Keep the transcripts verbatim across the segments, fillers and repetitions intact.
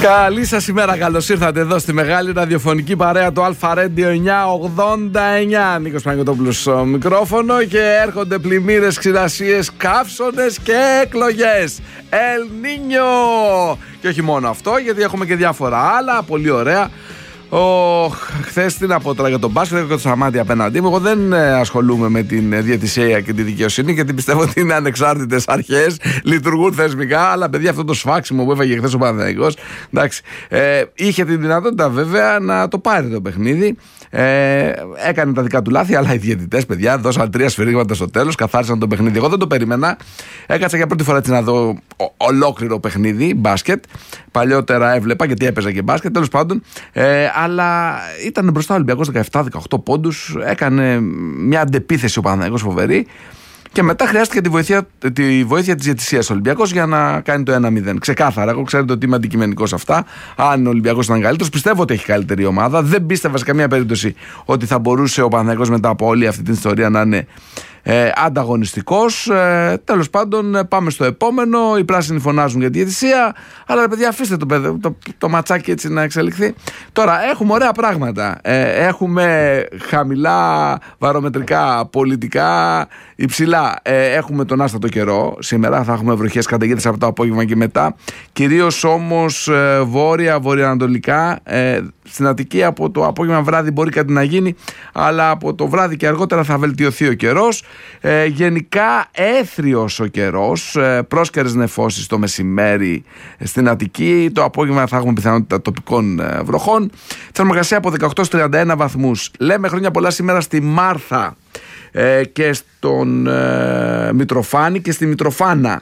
Καλή σας ημέρα, καλώς ήρθατε εδώ στη μεγάλη ραδιοφωνική παρέα του Αλφα Radio εννιακόσια ογδόντα εννιά. Νίκος Παναγιωτόπουλος στο μικρόφωνο και έρχονται πλημμύρες, ξηρασίες, καύσονες και εκλογές. Ελ Νίνιο! Και όχι μόνο αυτό, γιατί έχουμε και διάφορα άλλα πολύ ωραία. Oh, χθες τι να πω τώρα για τον μπάσκετ, έχω το Σαμάτι απέναντί μου. Εγώ δεν ε, ασχολούμαι με την διαιτησία και τη δικαιοσύνη, γιατί πιστεύω ότι είναι ανεξάρτητες αρχές, λειτουργούν θεσμικά. Αλλά παιδιά, αυτό το σφάξιμο που έφαγε χθες ο Παναθηναϊκός, εντάξει, ε, είχε την δυνατότητα βέβαια να το πάρει το παιχνίδι. Ε, έκανε τα δικά του λάθη, αλλά οι διαιτητές, παιδιά, δώσαν τρία σφυρίγματα στο τέλος, καθάρισαν το παιχνίδι. Εγώ δεν το περίμενα. Έκατσα για πρώτη φορά έτσι να δω ο, ολόκληρο παιχνίδι μπάσκετ. Παλιότερα έβλεπα γιατί έπαιζα και μπάσκετ, τέλος πάντων. Ε, αλλά ήταν μπροστά ο Ολυμπιακός δεκαεπτά δεκαοκτώ πόντους. Έκανε μια αντεπίθεση ο Παναθηναϊκός φοβερή. Και μετά χρειάστηκε τη βοήθεια, τη βοήθεια της διαιτησίας ο Ολυμπιακός για να κάνει το ένα μηδέν. Ξεκάθαρα. Εγώ ξέρετε ότι είμαι αντικειμενικός σε αυτά. Αν ο Ολυμπιακός ήταν καλύτερος, πιστεύω ότι έχει καλύτερη ομάδα. Δεν πίστευα σε καμία περίπτωση ότι θα μπορούσε ο Παναθηναϊκός μετά από όλη αυτή την ιστορία να είναι ε, ανταγωνιστικός. Ε, τέλος πάντων, πάμε στο επόμενο. Οι πράσινοι φωνάζουν για τη διαιτησία. Αλλά ρε παιδιά, αφήστε το, το, το, το ματσάκι έτσι να εξελιχθεί. Τώρα, έχουμε ωραία πράγματα. Ε, έχουμε χαμηλά βαρομετρικά, πολιτικά υψηλά. Ε, έχουμε τον άστατο καιρό. Σήμερα θα έχουμε βροχές καταιγίδες από το απόγευμα και μετά. Κυρίως όμως ε, βόρεια, βορειοανατολικά. Ε, στην Αττική από το απόγευμα βράδυ μπορεί κάτι να γίνει, αλλά από το βράδυ και αργότερα θα βελτιωθεί ο καιρός. Ε, γενικά έθριος ο καιρός, ε, πρόσκαιρες νεφώσεις το μεσημέρι στην Αττική. Το απόγευμα θα έχουμε πιθανότητα τοπικών ε, βροχών. Θερμοκρασία από δεκαοκτώ στους τριάντα ένα βαθμούς. Λέμε χρόνια πολλά σήμερα στη Μάρθα ε, και στον ε, Μητροφάνη και στη Μητροφάνα.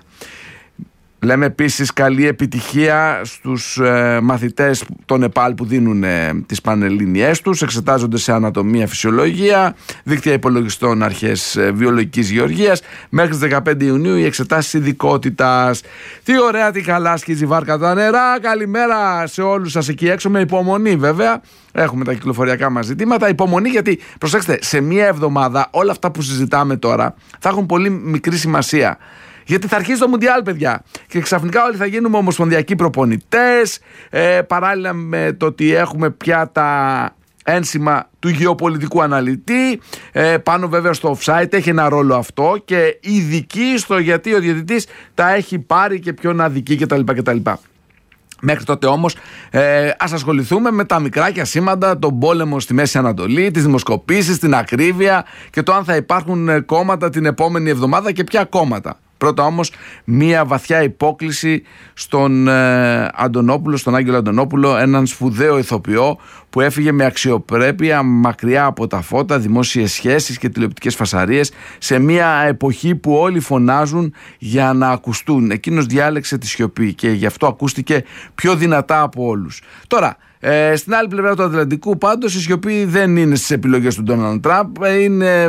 Λέμε επίσης καλή επιτυχία στους ε, μαθητές των ΕΠΑΛ που δίνουν ε, τις πανελλήνιές τους. Εξετάζονται σε ανατομία, φυσιολογία, δίκτυα υπολογιστών, αρχές ε, βιολογικής γεωργίας. Μέχρι τις δεκαπέντε Ιουνίου οι εξετάσεις ειδικότητας. Τι ωραία, τι καλά σκίζει βάρκα τα νερά. Καλημέρα σε όλους σας εκεί έξω, με υπομονή βέβαια. Έχουμε τα κυκλοφοριακά μας ζητήματα. Υπομονή, γιατί προσέξτε, σε μία εβδομάδα όλα αυτά που συζητάμε τώρα θα έχουν πολύ μικρή σημασία. Γιατί θα αρχίσει το Μουντιάλ, παιδιά. Και ξαφνικά όλοι θα γίνουμε ομοσπονδιακοί προπονητές. Ε, παράλληλα με το ότι έχουμε πια τα ένσημα του γεωπολιτικού αναλυτή. Ε, πάνω βέβαια στο offside έχει ένα ρόλο αυτό. Και ειδική στο γιατί ο διαιτητής τα έχει πάρει και ποιον αδικεί κτλ. κτλ. Μέχρι τότε όμως ε, ας ασχοληθούμε με τα μικρά και ασήμαντα, τον πόλεμο στη Μέση Ανατολή, τις δημοσκοπήσεις, την ακρίβεια και το αν θα υπάρχουν κόμματα την επόμενη εβδομάδα και ποια κόμματα. Πρώτα όμως μία βαθιά υπόκλιση στον ε, Αντωνόπουλο, στον Άγγελο Αντωνόπουλο, έναν σπουδαίο ηθοποιό που έφυγε με αξιοπρέπεια μακριά από τα φώτα, δημόσιες σχέσεις και τηλεοπτικές φασαρίες, σε μία εποχή που όλοι φωνάζουν για να ακουστούν. Εκείνος διάλεξε τη σιωπή και γι' αυτό ακούστηκε πιο δυνατά από όλους. Τώρα, Ε, στην άλλη πλευρά του Ατλαντικού πάντως η σιωπή δεν είναι στις επιλογές του Ντόναλντ Τραμπ, είναι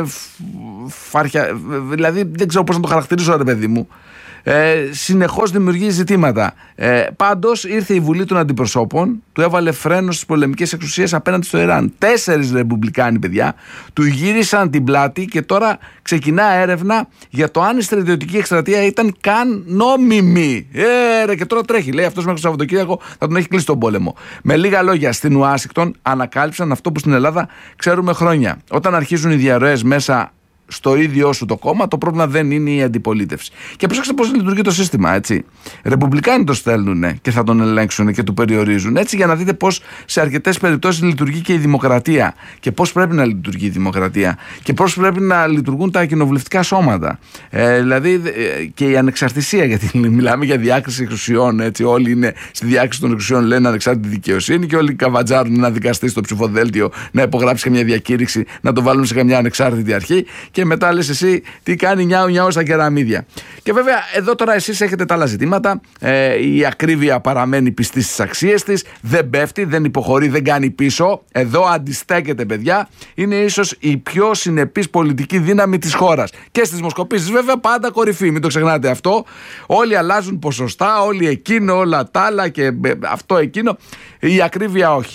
φαρχια, δηλαδή δεν ξέρω πώς να το χαρακτηρίσω ρε παιδί μου. Ε, συνεχώς δημιουργεί ζητήματα. Ε, πάντως ήρθε η Βουλή των Αντιπροσώπων, του έβαλε φρένο στις πολεμικές εξουσίες απέναντι στο Ιράν. Τέσσερις ρεπουμπλικάνοι, παιδιά, του γύρισαν την πλάτη και τώρα ξεκινά έρευνα για το αν η στρατιωτική εκστρατεία ήταν καν νόμιμη. Ε, ρε, και τώρα τρέχει. Λέει αυτός μέχρι το Σαββατοκύριακο θα τον έχει κλείσει τον πόλεμο. Με λίγα λόγια, στην Ουάσιγκτον ανακάλυψαν αυτό που στην Ελλάδα ξέρουμε χρόνια. Όταν αρχίζουν οι διαρροές μέσα στο ίδιο σου το κόμμα, το πρόβλημα δεν είναι η αντιπολίτευση. Και προσέξτε πώς λειτουργεί το σύστημα, έτσι. Ρεπουμπλικάνοι το στέλνουν και θα τον ελέγξουν και του περιορίζουν. Έτσι, για να δείτε πώς σε αρκετές περιπτώσεις λειτουργεί και η δημοκρατία. Και πώς πρέπει να λειτουργεί η δημοκρατία. Και πώς πρέπει να λειτουργούν τα κοινοβουλευτικά σώματα. Ε, δηλαδή και η ανεξαρτησία, γιατί μιλάμε για διάκριση εξουσιών. Έτσι. Όλοι είναι στη διάκριση των εξουσιών, λένε ανεξάρτητη δικαιοσύνη, και όλοι καβατζάρουν ένα δικαστή στο ψηφοδέλτιο να υπογράψει καμιά διακήρυξη, να το βάλουν σε καμιά ανεξάρτητη αρχή. Και μετά λες εσύ τι κάνει νιάου νιάου στα κεραμίδια. Και βέβαια εδώ τώρα εσείς έχετε τα άλλα ζητήματα. Ε, η ακρίβεια παραμένει πιστή στις αξίες της, δεν πέφτει, δεν υποχωρεί, δεν κάνει πίσω. Εδώ αντιστέκεται, παιδιά. Είναι ίσως η πιο συνεπής πολιτική δύναμη της χώρας. Και στις δημοσκοπήσεις βέβαια πάντα κορυφή, μην το ξεχνάτε αυτό. Όλοι αλλάζουν ποσοστά, όλοι εκείνο, όλα τα άλλα και αυτό εκείνο. Η ακρίβεια όχι.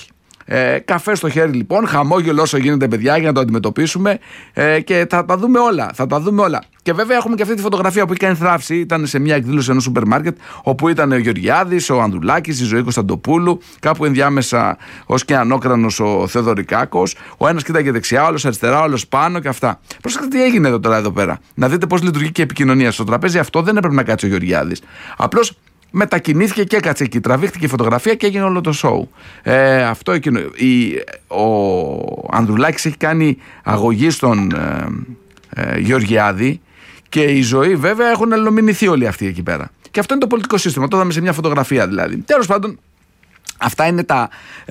Ε, καφέ στο χέρι λοιπόν, χαμόγελο όσο γίνεται, παιδιά, για να το αντιμετωπίσουμε ε, και θα τα δούμε όλα. Θα τα δούμε όλα. Και βέβαια έχουμε και αυτή τη φωτογραφία που είχε κάνει θράψη. Ήταν σε μια εκδήλωση ενός σούπερ μάρκετ, όπου ήταν ο Γεωργιάδης, ο Ανδρουλάκης, η Ζωή Κωνσταντοπούλου, κάπου ενδιάμεσα ως και ανώκρανος ο Θεοδωρικάκος. Ο ένας κοίταγε δεξιά, ο άλλος αριστερά, ο άλλος πάνω και αυτά. Προσέξτε τι έγινε εδώ τώρα εδώ πέρα. Να δείτε πώς λειτουργεί και η επικοινωνία. Στο τραπέζι αυτό δεν έπρεπε να κάτσει ο Γεωργιάδης. Απλώς μετακινήθηκε και έκατσε εκεί. Τραβήχτηκε η φωτογραφία και έγινε όλο το σοου. Ε, αυτό εκείνο. Η, ο Ανδρουλάκης έχει κάνει αγωγή στον ε, ε, Γεωργιάδη. Και η Ζωή, βέβαια, έχουν αλληλομηνηθεί όλοι αυτοί εκεί πέρα. Και αυτό είναι το πολιτικό σύστημα. Το είδαμε σε μια φωτογραφία δηλαδή. Τέλος πάντων, αυτά είναι τα,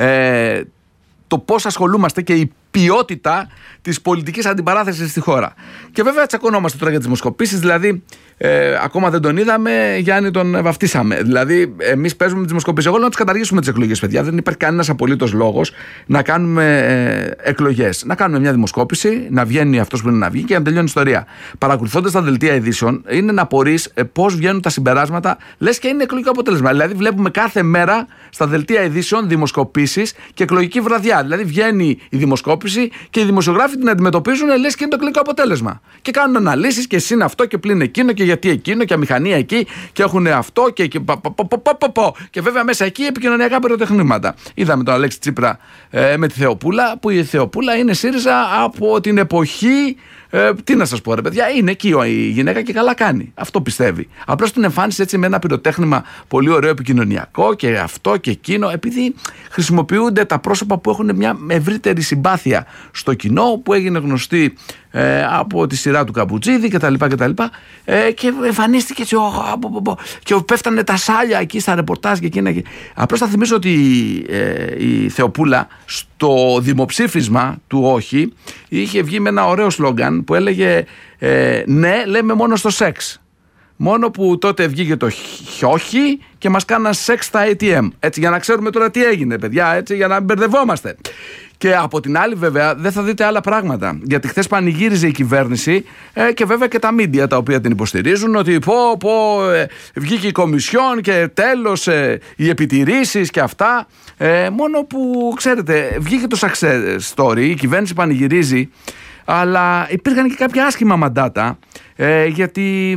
ε, το πώς ασχολούμαστε και η ποιότητα της πολιτικής αντιπαράθεσης στη χώρα. Και βέβαια τσακωνόμαστε τώρα για τις δημοσκοπήσεις. Δηλαδή, ε, ακόμα δεν τον είδαμε, Γιάννη, τον βαφτίσαμε. Δηλαδή, εμείς παίζουμε τις δημοσκοπήσεις. Εγώ λέω να τις καταργήσουμε τις εκλογές, παιδιά. Δεν υπάρχει κανένας απολύτως λόγος να κάνουμε ε, εκλογές. Να κάνουμε μια δημοσκόπηση, να βγαίνει αυτός που είναι να βγει και να τελειώνει η ιστορία. Παρακολουθώντας τα δελτία ειδήσεων, είναι να απορείς ε, πώς βγαίνουν τα συμπεράσματα, λες και είναι εκλογικό αποτέλεσμα. Δηλαδή, βλέπουμε κάθε μέρα στα δελτία ειδήσεων δημοσκοπήσεις και εκλογική βραδιά. Δηλαδή, βγαίνει η δημοσκόπηση και οι δημοσιογράφοι την αντιμετωπίζουν, λες και είναι το εκλογικό αποτέλεσμα. Και κάνουν αναλύσεις και συν αυτό και πλην εκείνο και γιατί εκείνο και αμηχανία εκεί και έχουν αυτό και. Και, πα, πα, πα, πα, πα, πα. Και βέβαια μέσα εκεί επικοινωνιακά πυροτεχνήματα. Είδαμε τον Αλέξη Τσίπρα ε, με τη Θεοπούλα, που η Θεοπούλα είναι ΣΥΡΙΖΑ από την εποχή. Ε, τι να σας πω, ρε παιδιά, είναι εκεί η γυναίκα και καλά κάνει. Αυτό πιστεύει. Απλώς την εμφάνισε έτσι με ένα πυροτέχνημα πολύ ωραίο επικοινωνιακό και αυτό και εκείνο, επειδή χρησιμοποιούνται τα πρόσωπα που έχουν μια ευρύτερη συμπάθεια στο κοινό, που έγινε γνωστή ε, από τη σειρά του Καμπουτζίδη κτλ. κτλ. Ε, και εμφανίστηκε έτσι, ο, και πέφτανε τα σάλια εκεί στα ρεπορτάζ και εκείνα. Απλώς θα θυμίσω ότι ε, η Θεοπούλα στο δημοψήφισμα του όχι είχε βγει με ένα ωραίο σλόγγαν που έλεγε ε, ναι, λέμε μόνο στο σεξ. Μόνο που τότε βγήκε το όχι και μας κάναν σεξ στα έι τι εμ. Έτσι, για να ξέρουμε τώρα τι έγινε, παιδιά, έτσι, για να μην μπερδευόμαστε. Και από την άλλη, βέβαια, δεν θα δείτε άλλα πράγματα. Γιατί χθες πανηγύριζε η κυβέρνηση ε, και βέβαια και τα μίντια τα οποία την υποστηρίζουν, ότι πω, πω, ε, βγήκε η Κομισιόν και τέλος ε, οι επιτηρήσεις και αυτά. Ε, μόνο που, ξέρετε, βγήκε το success story, η κυβέρνηση πανηγυρίζει, αλλά υπήρχαν και κάποια άσχημα μαντάτα, ε, γιατί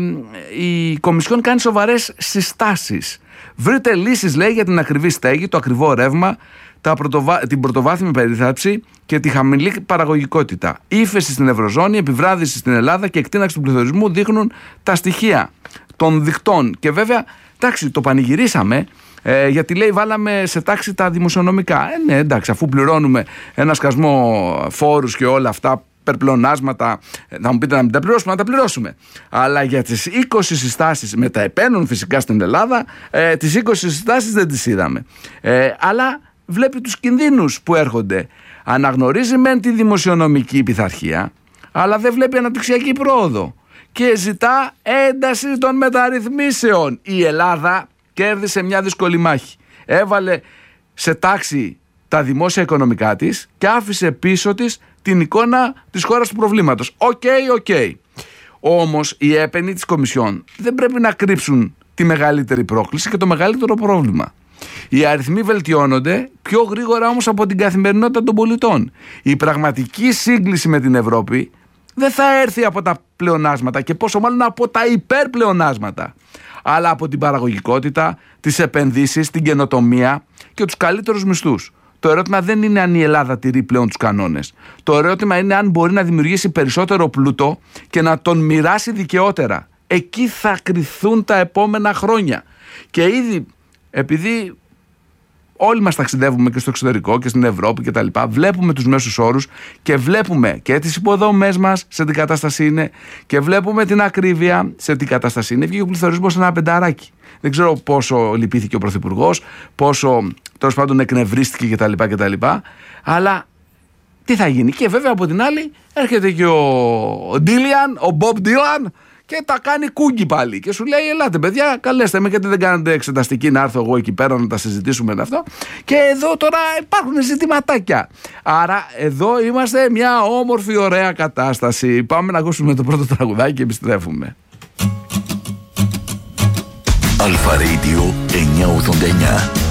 η Κομισιόν κάνει σοβαρές συστάσεις. Βρείτε λύσεις, λέει, για την ακριβή στέγη, το ακριβό ρεύμα, τα πρωτοβα... την πρωτοβάθμια περίθαλψη και τη χαμηλή παραγωγικότητα. Ύφεση στην Ευρωζώνη, επιβράδυση στην Ελλάδα και εκτείναξη του πληθωρισμού δείχνουν τα στοιχεία των δικτών. Και βέβαια, εντάξει, το πανηγυρίσαμε, ε, γιατί λέει βάλαμε σε τάξη τα δημοσιονομικά. Ε, ναι, εντάξει, αφού πληρώνουμε ένα σκασμό φόρους και όλα αυτά, περπλεονάσματα, να μου πείτε να μην τα πληρώσουμε, να τα πληρώσουμε. Αλλά για τις είκοσι συστάσεις, με τα επένων φυσικά στην Ελλάδα, ε, τις είκοσι συστάσεις δεν τις είδαμε. Ε, αλλά βλέπει τους κινδύνους που έρχονται. Αναγνωρίζει μεν τη δημοσιονομική πειθαρχία, αλλά δεν βλέπει αναπτυξιακή πρόοδο. Και ζητά ένταση των μεταρρυθμίσεων. Η Ελλάδα κέρδισε μια δύσκολη μάχη. Έβαλε σε τάξη τα δημόσια οικονομικά της και άφησε πίσω της την εικόνα της χώρας του προβλήματος. Οκ, okay, οκ. Okay. Όμως οι έπαινοι της Κομισιόν δεν πρέπει να κρύψουν τη μεγαλύτερη πρόκληση και το μεγαλύτερο πρόβλημα. Οι αριθμοί βελτιώνονται πιο γρήγορα όμως από την καθημερινότητα των πολιτών. Η πραγματική σύγκληση με την Ευρώπη δεν θα έρθει από τα πλεονάσματα και πόσο μάλλον από τα υπερπλεονάσματα, αλλά από την παραγωγικότητα, τις επενδύσεις, την καινοτομία και τους καλύτερους μισθούς. Το ερώτημα δεν είναι αν η Ελλάδα τηρεί πλέον τους κανόνες. Το ερώτημα είναι αν μπορεί να δημιουργήσει περισσότερο πλούτο και να τον μοιράσει δικαιότερα. Εκεί θα κριθούν τα επόμενα χρόνια. Και ήδη, επειδή όλοι μας ταξιδεύουμε και στο εξωτερικό και στην Ευρώπη και τα λοιπά, βλέπουμε τους μέσους όρους και βλέπουμε και τις υποδομές μας σε τι κατάσταση είναι και βλέπουμε την ακρίβεια σε τι κατάσταση είναι. Βγήκε ο πληθωρισμός σε ένα πενταράκι. Δεν ξέρω πόσο λυπήθηκε ο Πρωθυπουργός, πόσο τέλος πάντων εκνευρίστηκε κτλ, κτλ. Αλλά τι θα γίνει. Και βέβαια από την άλλη έρχεται και ο Ντίλιαν, ο Μπομπ Ντίλαν, και τα κάνει κούγκι πάλι. Και σου λέει: ελάτε, παιδιά, καλέστε με, γιατί δεν κάνετε εξεταστική να έρθω εγώ εκεί πέρα να τα συζητήσουμε αυτό. Και εδώ τώρα υπάρχουν ζητηματάκια. Άρα εδώ είμαστε μια όμορφη, ωραία κατάσταση. Πάμε να ακούσουμε το πρώτο τραγουδάκι και επιστρέφουμε. Αλφα Radio εννιακόσια ογδόντα εννιά.